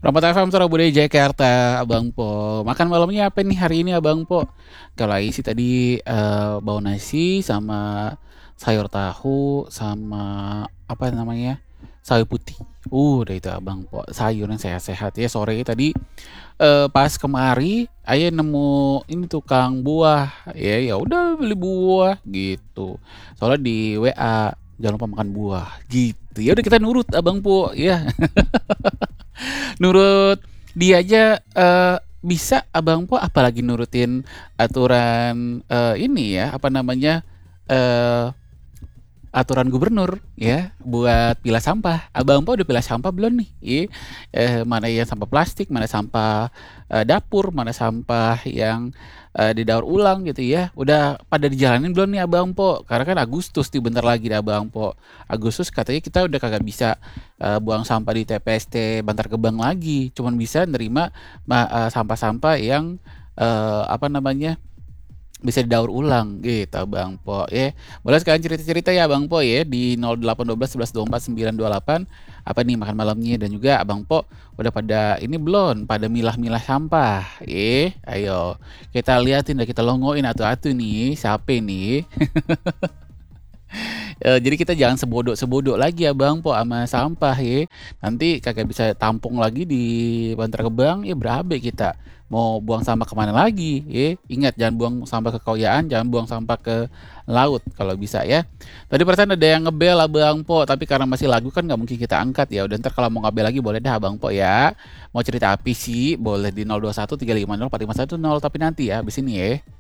Romat FM Surabaya Jakarta, Abang Po. Makan malamnya apa nih hari ini Abang Po? Kalau Ai sih tadi bau nasi sama sayur tahu sama apa namanya? Sayur putih. Udah itu Abang Po. Sayur yang sehat-sehat ya. Sore tadi pas kemari Ayah nemu ini tukang buah. Ya udah beli buah gitu. Soalnya di WA jangan lupa makan buah gitu. Ya udah kita nurut Abang Po ya. Nurut dia aja bisa Abang Po, apalagi nurutin aturan ini ya apa namanya eh aturan gubernur ya buat pilah sampah. Abang Po udah pilah sampah belum nih? Mana yang sampah plastik, mana sampah dapur, mana sampah yang didaur ulang gitu ya. Udah pada dijalanin belum nih Abang Po? Karena kan Agustus nih bentar lagi dah Abang Po. Agustus katanya kita udah kagak bisa buang sampah di TPST Bantar Gebang lagi. Cuman bisa nerima sampah-sampah yang apa namanya bisa didaur ulang gitu Bang Po ya. Boleh sekalian cerita-cerita ya Bang Po ya di 0812 11 24 928 apa nih makan malamnya, dan juga Abang Po udah pada ini belum pada milah-milah sampah. Ayo kita liatin dah, kita longoin atu-atu nih siapa nih. Jadi kita jangan sebodoh-sebodoh lagi ya Bang Po sama sampah ya. Nanti kagak bisa tampung lagi di Bantar Gebang ya, berabe kita. Mau buang sampah kemana lagi ya. Ingat jangan buang sampah ke koyaan, jangan buang sampah ke laut kalau bisa ya. Tadi perasaan ada yang ngebel Abang Po, tapi karena masih lagu kan nggak mungkin kita angkat ya. Udah ntar kalau mau ngebel lagi boleh dah Abang Po ya. Mau cerita api sih boleh di 021 350 4510, tapi nanti ya habis ini ya.